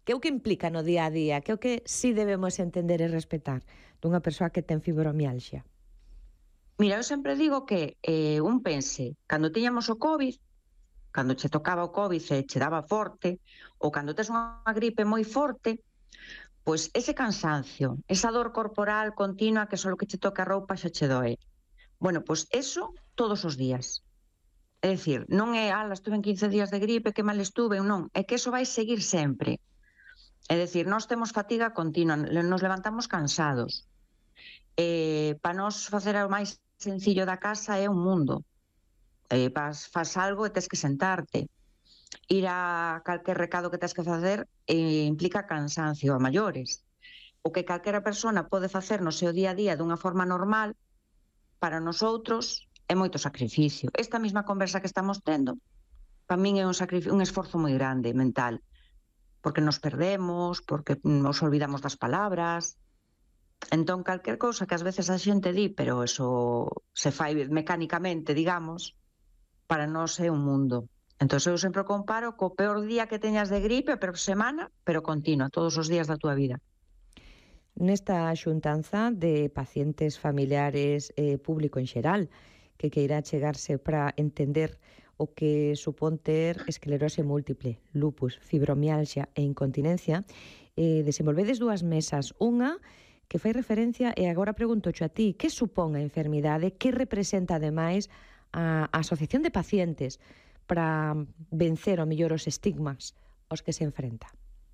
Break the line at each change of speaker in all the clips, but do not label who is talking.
Que é o que implica no día a día? Que é o que sí debemos entender e respetar dunha persoa que ten fibromialgia?
Mira, eu sempre digo que un pense, cando tiñamos o COVID, cando che tocaba o COVID e che daba forte, ou cando tes unha gripe moi forte, pois ese cansancio, esa dor corporal continua que só que che toca a roupa xa che doe. Bueno, pois eso todos os días. É dicir, non é, estuve en 15 días de gripe, que mal estuve, non, é que eso vai seguir sempre. É dicir, nós temos fatiga continua, nos levantamos cansados. Para nós facer o máis sencillo da casa é un mundo. Fas algo e tes que sentarte. Ir a calquer recado que tes que facer implica cansancio a maiores. O que calquera persona pode facer no seu día a día dunha forma normal, para nosotros é moito sacrificio. Esta mesma conversa que estamos tendo, para min é un esforzo moi grande mental, porque nos perdemos, porque nos olvidamos das palabras. Entón, calquer cousa que ás veces a xente di, pero eso se fai mecánicamente, digamos, para nós é un mundo. Entón, eu sempre comparo co peor día que teñas de gripe, a peor semana, pero continua, todos os días da túa vida.
Nesta xuntanza de pacientes, familiares e público en xeral que queira chegarse para entender o que supón ter esclerose múltiple, lupus, fibromialgia e incontinencia, desenvolvedes dúas mesas. Unha que fai referencia, e agora preguntocho a ti, que supón a enfermidade, que representa ademais a Asociación de Pacientes para vencer ao mellor os estigmas aos que se enfrenta?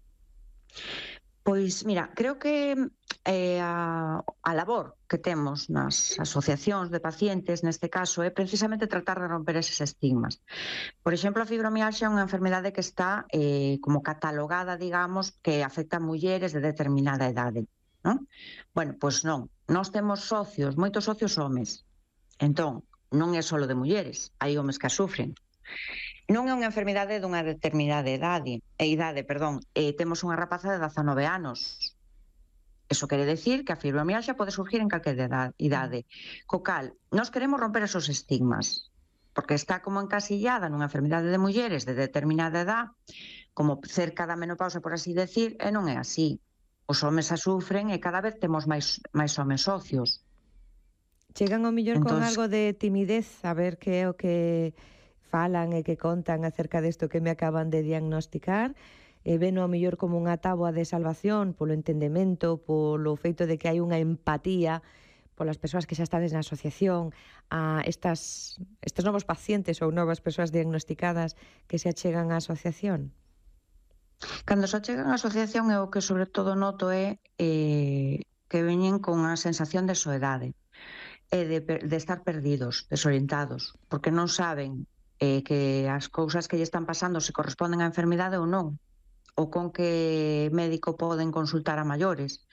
Pois, mira, creo que a labor que temos nas asociacións de pacientes, neste caso, é precisamente tratar de romper eses estigmas. Por exemplo, a fibromialgia é unha enfermedade que está como catalogada, digamos, que afecta a mulleres de determinada idade, non? Bueno, pois non. Nós temos socios, moitos socios homes. Entón, non é só de mulleres, hai homes que a sufren. Non é unha enfermidade dunha determinada idade, temos unha rapaza de 19 anos. Eso quere decir que a fibromialgia pode surgir en calquer idade. Co cal, nós queremos romper esos estigmas, porque está como encasillada nunha enfermidade de mulleres de determinada edad, como cerca da menopausa, por así decir, e non é así. Os homes a sufren e cada vez temos máis homes socios.
Chegan ao mellor con algo de timidez a ver que é o que falan e que contan acerca desto que me acaban de diagnosticar, e ven ao mellor como unha táboa de salvación polo entendemento, polo feito de que hai unha empatía polas persoas que xa estades na asociación, a estes novos pacientes ou novas persoas diagnosticadas que se achegan á asociación?
Cando se achegan á asociación, eu o que sobre todo noto é que veñen con a sensación de soedade e de estar perdidos, desorientados, porque non saben que as cousas que lle están pasando se corresponden á enfermidade ou non, ou con que médico poden consultar a maiores.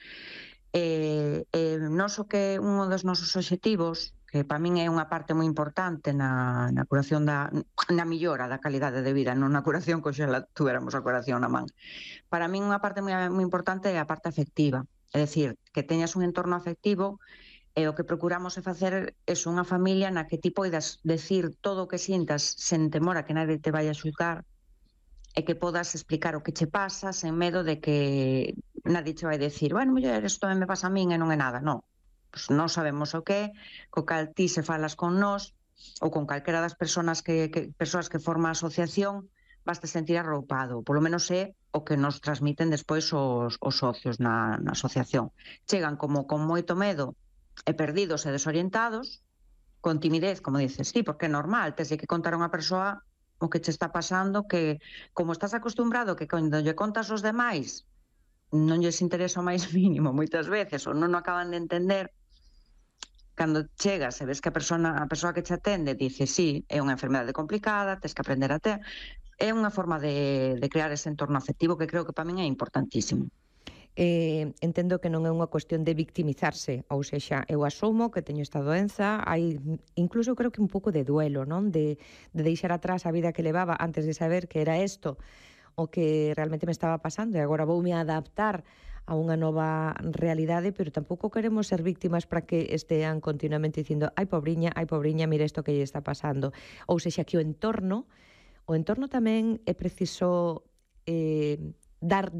Nós o que un dos nosos obxectivos, que para min é unha parte moi importante na curación na millora da calidade de vida, non na curación, que oxalá tuéramos a curación na man. Para min unha parte moi importante é a parte afectiva, é dicir, que teñas un entorno afectivo. E o que procuramos é facer unha familia na que ti poidas decir todo o que sintas sen temor a que nadie te vai a xulgar, e que podas explicar o que che pasa sen medo de que nadie che vai decir, bueno, muller, isto tamén me pasa a min e non é nada. Non, pois non sabemos o que é, co cal ti se falas con nós ou con calquera das persoas que forma a asociación, vas te sentir arroupado, polo menos é o que nos transmiten despois os socios na asociación. Chegan como con moito medo e perdidos e desorientados, con timidez, como dices, sí, porque é normal, tes que contar a unha persoa o que che está pasando, que como estás acostumbrado que cando lle contas aos demais non lles interesa o máis mínimo moitas veces, ou non o acaban de entender, cando chegas e ves que a persoa que che atende dice, sí, é unha enfermedade complicada, tes que aprender a ter, é unha forma de crear ese entorno afectivo que creo que para min é importantísimo.
Entendo que non é unha cuestión de victimizarse, ou sexa, eu asumo que teño esta doenza, hai incluso creo que un pouco de duelo, non? De deixar atrás a vida que levaba antes de saber que era isto o que realmente me estaba pasando e agora voume adaptar a unha nova realidade, pero tampouco queremos ser víctimas para que estean continuamente dicindo ai pobriña, mira isto que lle está pasando. Ou sexa, que o entorno tamén é preciso dar